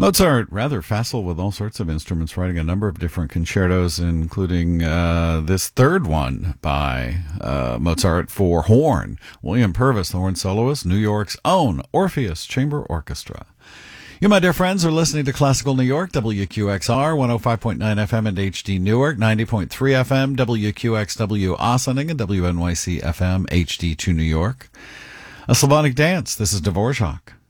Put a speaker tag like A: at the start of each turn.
A: Mozart, rather facile with all sorts of instruments, writing a number of different concertos, including this third one by Mozart for horn. William Purvis, the horn soloist, New York's own Orpheus Chamber Orchestra. You, my dear friends, are listening to Classical New York, WQXR, 105.9 FM and HD Newark, 90.3 FM, WQXW Ossining, and WNYC FM, HD2 New York. A Slavonic dance. This is Dvorak.